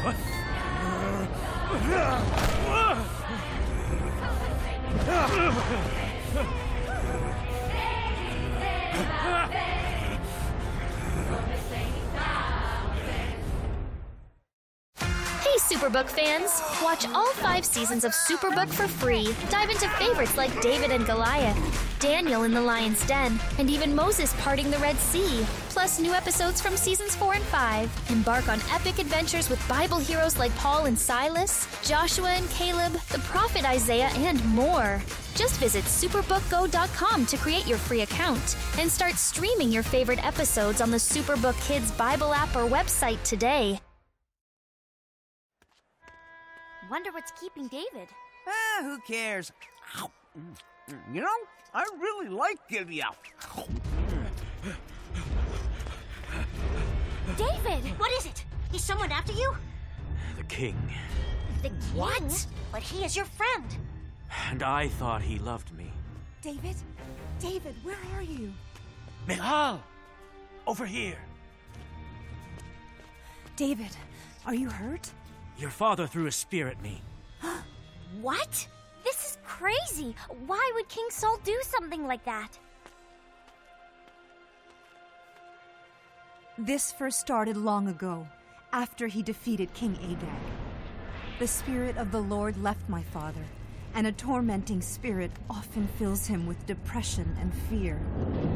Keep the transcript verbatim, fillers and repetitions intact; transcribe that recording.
Hey, Superbook fans! Watch all five seasons of Superbook for free. Dive into favorites like David and Goliath, Daniel in the Lion's Den, and even Moses parting the Red Sea. Plus new episodes from seasons four and five. Embark on epic adventures with Bible heroes like Paul and Silas, Joshua and Caleb, the prophet Isaiah, and more. Just visit superbook go dot com to create your free account and start streaming your favorite episodes on the Superbook Kids Bible app or website today. Wonder what's keeping David. Ah, who cares? You know, I really like Gideon. David! What is it? Is someone after you? The king. The king? What? But he is your friend. And I thought he loved me. David? David, where are you? Michal! Over here. David, are you hurt? Your father threw a spear at me. What? This is crazy. Why would King Saul do something like that? This first started long ago, after he defeated King Agag. The Spirit of the Lord left my father, and a tormenting spirit often fills him with depression and fear.